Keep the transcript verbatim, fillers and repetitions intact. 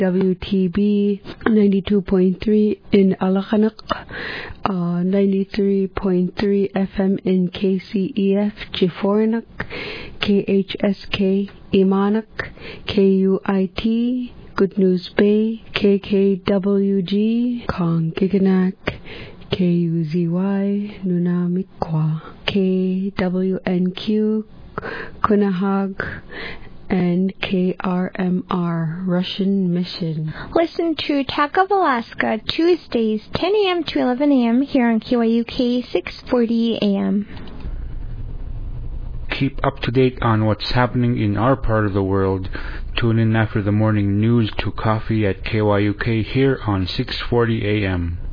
W T B ninety-two point three in Alakanak, uh, ninety-three point three F M in K C E F Jifornak, K H S K Imanak, K U I T Good News Bay, K K W G Kongiganak, K U Z Y Nunamikwa, K W N Q Kunahag, and K R M R Russian Mission. Listen to Talk of Alaska Tuesdays ten a.m. to eleven a.m. here on K Y U K six forty A M. Keep up to date on what's happening in our part of the world. Tune in after the morning news to Coffee at K Y U K here on six forty A M.